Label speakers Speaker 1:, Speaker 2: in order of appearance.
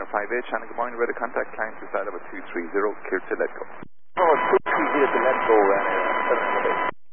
Speaker 1: China 5H, Shannon, good morning, weather contact, client to side of a 230, clear to let go.
Speaker 2: Oh, 230 to let go,